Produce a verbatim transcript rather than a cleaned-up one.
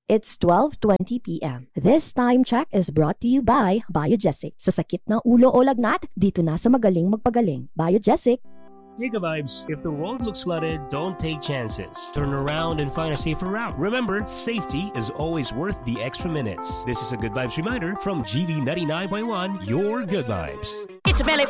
It's twelve twenty p.m. This time check is brought to you by Biogesic. Sa sakit ng ulo o lagnat, dito na sa magaling magpagaling. Biogesic. Giga Vibes, if the road looks flooded, don't take chances. Turn around and find a safer route. Remember, safety is always worth the extra minutes. This is a Good Vibes reminder from G V ninety-nine point one, your Good Vibes. It's a melee